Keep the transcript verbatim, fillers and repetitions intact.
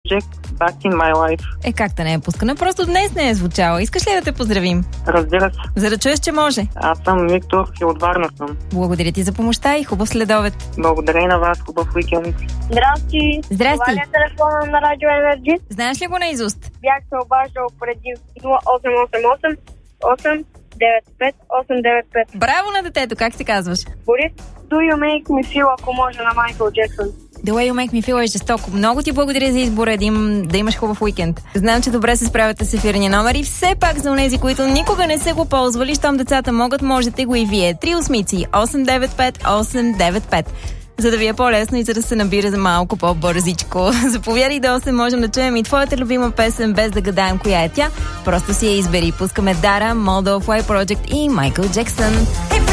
Jack, Back in My Life. Е, как да не е пускана? Просто днес не е звучала. Искаш ли да те поздравим? Разбира се. За да чуеш, че може. Аз съм Виктор и от Варна съм. Благодаря ти за помощта и хубав следобед. Благодаря и на вас. Хубав уикенд. Здрасти. Здрасти. Това ли е телефона на Радио Енерджи? Знаеш ли го наизуст? Бях се обаждал преди нула осем осем осем осем девет пет осем девет пет. Браво на детето, как се казваш? Борис, Do You Make Me Feel, ако може, на Майкъл Джексън. The Way You Make Me Feel е жестоко. Много ти благодаря за избора, да, им, да имаш хубав уикенд. Знам, че добре се справяте с ефирния номер и все пак за онези, които никога не са го ползвали, щом децата могат, можете го и вие. Три осмици, осем девет пет осем девет пет. За да ви е по-лесно и за да се набира за малко по-бързичко. Заповядай до осем, можем да чуем и твоята любима песен, без да гадаем коя е тя. Просто си я избери. Пускаме Дара, Model Fly Project и Майкъл Джексън.